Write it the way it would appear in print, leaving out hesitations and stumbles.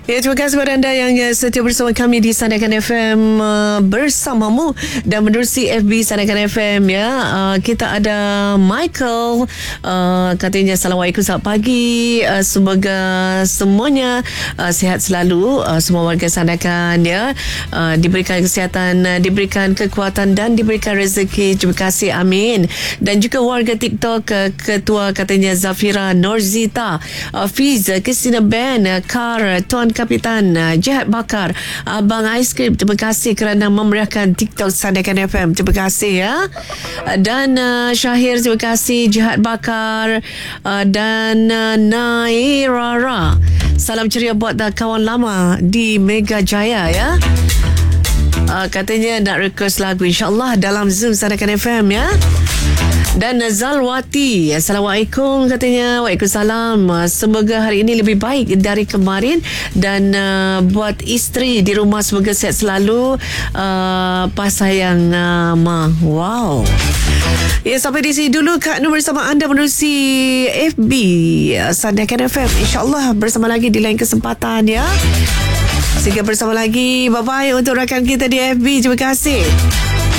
Ya, terima kasih kepada anda yang setia bersama kami di Sandakan FM bersamamu dan menerusi FB Sandakan FM ya. Kita ada Michael, katanya Assalamualaikum, selamat pagi. Semoga semuanya sihat selalu, semua warga Sandakan ya. Diberikan kesihatan, diberikan kekuatan dan diberikan rezeki. Terima kasih, amin. Dan juga warga TikTok, ketua katanya Zafira Norzita, Fiz, Christina Ben, Kar, Tuan Kapitan, Jahat Bakar, Abang Aiskrim, terima kasih kerana memeriahkan TikTok Sandakan FM. Terima kasih ya. Dan Syahir, terima kasih. Jahat Bakar dan Nairara, salam ceria buat kawan lama di Mega Jaya ya. Katanya nak request lagu, insyaAllah dalam Zoom Sandakan FM ya. Dan Zalwati, Assalamualaikum katanya. Waalaikumsalam. Semoga hari ini lebih baik dari kemarin. Dan buat isteri di rumah semoga sihat selalu. Pasayang Ma. Wow. Ya, sampai di sini dulu Kak Nur bersama anda menerusi FB Sandakan FM. InsyaAllah bersama lagi di lain kesempatan ya. Sehingga bersama lagi. Bye-bye untuk rakan kita di FB. Terima kasih.